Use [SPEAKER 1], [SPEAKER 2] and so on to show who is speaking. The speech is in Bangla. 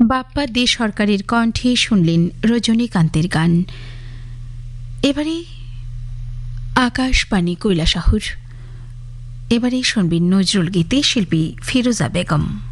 [SPEAKER 1] বাপ্পা দে সরকারের কণ্ঠে শুনলেন রজনীকান্তের গান। এবারে আকাশবাণী কৈলাসহর। এবারে শুনবেন নজরুল গীতে শিল্পী ফিরোজা বেগম।